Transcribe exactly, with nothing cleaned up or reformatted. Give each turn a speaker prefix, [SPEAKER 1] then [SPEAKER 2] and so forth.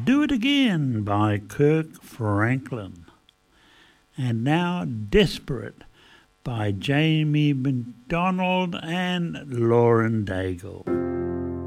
[SPEAKER 1] Do It Again by Kirk Franklin. And now Desperate by Jamie McDonald and Lauren Daigle.